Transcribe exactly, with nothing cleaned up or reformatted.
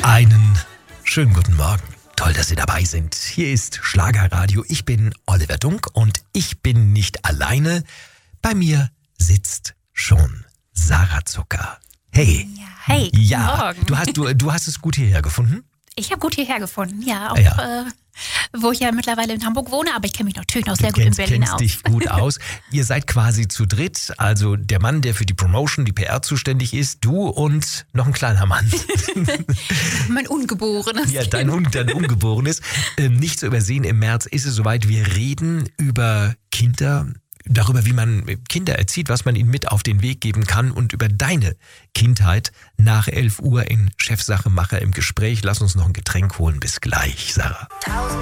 Einen schönen guten Morgen. Toll, dass Sie dabei sind. Hier ist Schlagerradio. Ich bin Oliver Dunk und ich bin nicht alleine. Bei mir sitzt schon Sarah Zucker. Hey. Ja, hey, guten ja, Morgen. Du hast, du, du hast es gut hierher gefunden? Ich habe gut hierher gefunden, ja. Auch, Ja. Äh, wo ich ja mittlerweile in Hamburg wohne, aber ich kenne mich natürlich noch sehr Du gut kennst, in Berlin kennst aus. dich gut aus. Ihr seid quasi zu dritt, also der Mann, der für die Promotion, die P R zuständig ist, du und noch ein kleiner Mann. Mein Ungeborenes. Ja, dein, Un dein Ungeborenes. Ähm, nicht zu übersehen, im März ist es soweit. Wir reden über Kinder, darüber, wie man Kinder erzieht, was man ihnen mit auf den Weg geben kann und über deine Kindheit nach elf Uhr in Chefsache Macher im Gespräch. Lass uns noch ein Getränk holen. Bis gleich, Sarah.